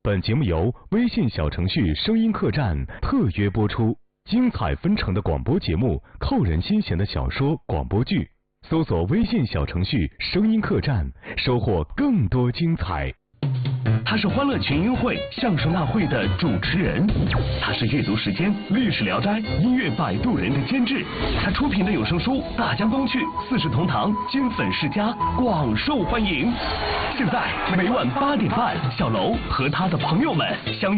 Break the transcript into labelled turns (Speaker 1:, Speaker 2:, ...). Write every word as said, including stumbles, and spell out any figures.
Speaker 1: 本节目由微信小程序声音客栈特约播出，精彩纷呈的广播节目，扣人心弦的小说、广播剧，搜索微信小程序声音客栈，收获更多精彩。
Speaker 2: 他是欢乐群英会相声大会的主持人，他是阅读时间、历史聊斋、音乐摆渡人的监制，他出品的有声书《大江东去》《四世同堂》金粉世家广受欢迎。现在每晚八点半，小楼和他的朋友们相约